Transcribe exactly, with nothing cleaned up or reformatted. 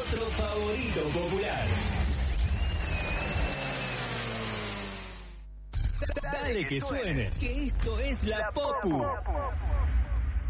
otro favorito popular. Dale que suene, que esto es La Popu.